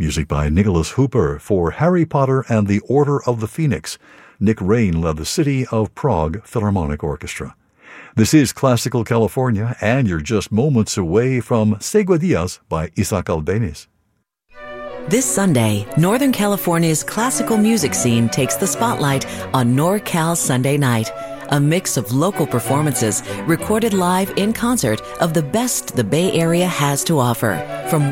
Music by Nicholas Hooper for Harry Potter and the Order of the Phoenix. Nick Rain led the City of Prague Philharmonic Orchestra. This is Classical California, and you're just moments away from Seguidillas by Isaac Albéniz. This Sunday, Northern California's classical music scene takes the spotlight on NorCal Sunday Night, a mix of local performances recorded live in concert of the best the Bay Area has to offer. From